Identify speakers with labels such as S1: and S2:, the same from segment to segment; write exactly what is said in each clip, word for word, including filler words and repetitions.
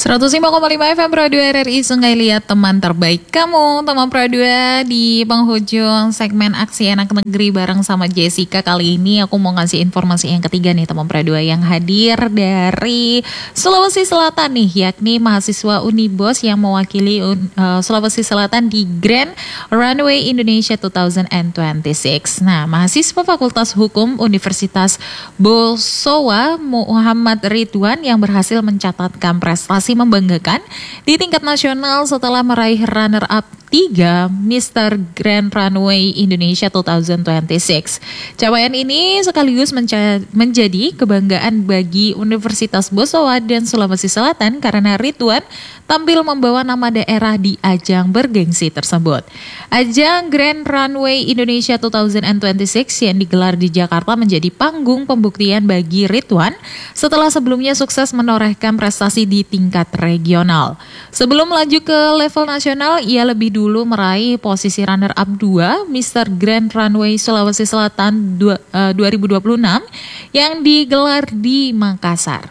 S1: seratus lima koma lima F M Pro dua R R I Sungai Liat, teman terbaik kamu. Teman Pro dua di penghujung segmen Aksi Anak Negeri bareng sama Jessica. Kali ini aku mau ngasih informasi yang ketiga nih teman Pro dua yang hadir dari Sulawesi Selatan nih, yakni mahasiswa Unibos yang mewakili uh, Sulawesi Selatan di Grand Runway Indonesia dua ribu dua puluh enam. Nah, mahasiswa Fakultas Hukum Universitas Bosowa Muhammad Ridwan yang berhasil mencatatkan prestasi membanggakan di tingkat nasional setelah meraih runner-up tiga Mister Grand Runway Indonesia dua ribu dua puluh enam. Capaian ini sekaligus menca- menjadi kebanggaan bagi Universitas Bosowa dan Sulawesi Selatan karena Ridwan tampil membawa nama daerah di ajang bergengsi tersebut. Ajang Grand Runway Indonesia dua ribu dua puluh enam yang digelar di Jakarta menjadi panggung pembuktian bagi Ridwan setelah sebelumnya sukses menorehkan prestasi di tingkat regional. Sebelum melaju ke level nasional, ia lebih dulu meraih posisi runner-up dua Mister Grand Runway Sulawesi Selatan dua ribu dua puluh enam yang digelar di Makassar.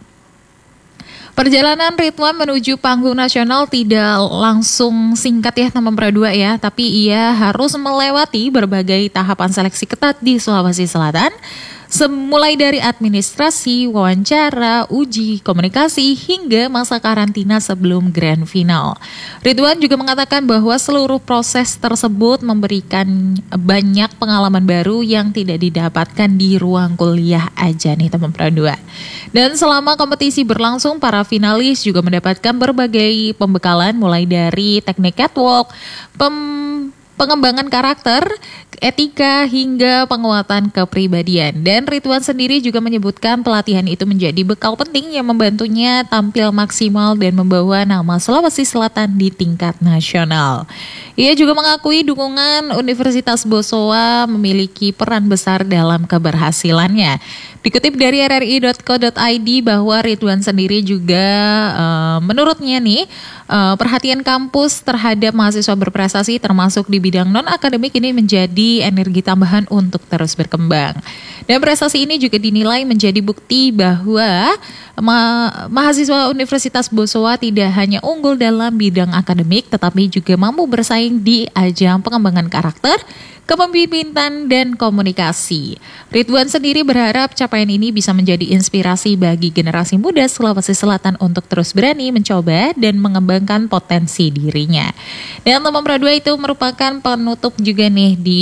S1: Perjalanan Ridwan menuju panggung nasional tidak langsung singkat ya teman Pro dua ya, tapi ia harus melewati berbagai tahapan seleksi ketat di Sulawesi Selatan. Semulai dari administrasi, wawancara, uji komunikasi, hingga masa karantina sebelum grand final. Ridwan juga mengatakan bahwa seluruh proses tersebut memberikan banyak pengalaman baru yang tidak didapatkan di ruang kuliah aja nih teman Pro dua. Dan selama kompetisi berlangsung, para finalis juga mendapatkan berbagai pembekalan mulai dari teknik catwalk, pem pengembangan karakter, etika, hingga penguatan kepribadian. Dan Ridwan sendiri juga menyebutkan pelatihan itu menjadi bekal penting yang membantunya tampil maksimal dan membawa nama Sulawesi Selatan di tingkat nasional. Ia juga mengakui dukungan Universitas Bosowa memiliki peran besar dalam keberhasilannya. Dikutip dari R R I dot co dot I D bahwa Ridwan sendiri juga uh, menurutnya nih uh, perhatian kampus terhadap mahasiswa berprestasi termasuk di bidang non-akademik ini menjadi energi tambahan untuk terus berkembang. Dan prestasi ini juga dinilai menjadi bukti bahwa ma- mahasiswa Universitas Bosowa tidak hanya unggul dalam bidang akademik tetapi juga mampu bersaing di ajang pengembangan karakter, kepemimpinan, dan komunikasi. Ridwan sendiri berharap capaian ini bisa menjadi inspirasi bagi generasi muda Sulawesi Selatan untuk terus berani mencoba dan mengembangkan potensi dirinya. Dan teman Pro dua itu merupakan penutup juga nih di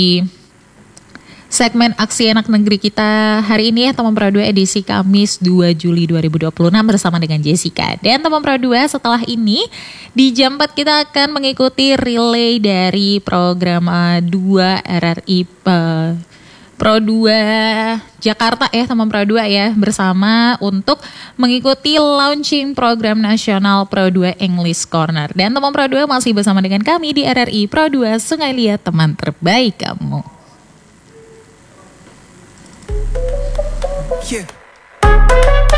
S1: segmen Aksi Anak Negeri kita hari ini ya teman Pro dua, edisi Kamis dua Juli dua ribu dua puluh enam bersama dengan Jessica. Dan teman Pro dua, setelah ini di jam empat kita akan mengikuti relay dari program uh, dua R R I uh, Pro dua Jakarta ya teman Pro dua ya, bersama untuk mengikuti launching program nasional Pro dua English Corner. Dan teman Pro dua masih bersama dengan kami di R R I Pro dua Sungai Liat, teman terbaik kamu.
S2: Yeah.